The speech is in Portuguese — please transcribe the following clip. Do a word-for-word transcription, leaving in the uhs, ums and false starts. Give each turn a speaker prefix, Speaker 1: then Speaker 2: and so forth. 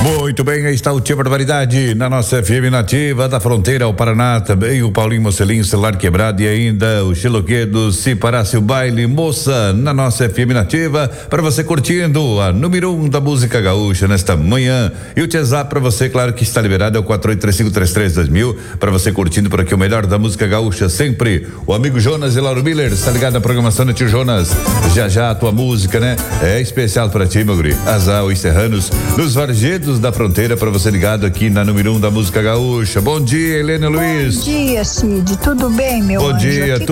Speaker 1: Muito bem, aí está o Tia Barbaridade na nossa F M Nativa, da fronteira ao Paraná, também o Paulinho Mocelinho, celular quebrado, e ainda o Chiloquedo, se parasse o baile, moça, na nossa F M Nativa, para você curtindo a número um da música gaúcha nesta manhã. E o WhatsApp para você, claro que está liberado, é o quatro oito três cinco três três dois mil, para você curtindo por aqui o melhor da música gaúcha sempre. O amigo Jonas e Lauro Miller, está ligado na programação do tio Jonas. Já já a tua música, né? É especial para ti, meu guri. Azar, os serranos, nos varjedos da fronteira, para você ligado aqui na número um da música gaúcha. Bom dia, Helena Luiz.
Speaker 2: Bom dia, Cid. Tudo bem, meu
Speaker 1: Bom
Speaker 2: anjo?
Speaker 1: dia.
Speaker 2: Aqui